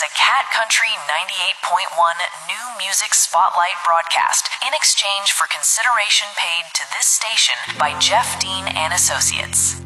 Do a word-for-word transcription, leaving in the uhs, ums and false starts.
is a Cat Country ninety-eight point one new music spotlight broadcast in exchange for consideration paid to this station by Jeff Dean and Associates.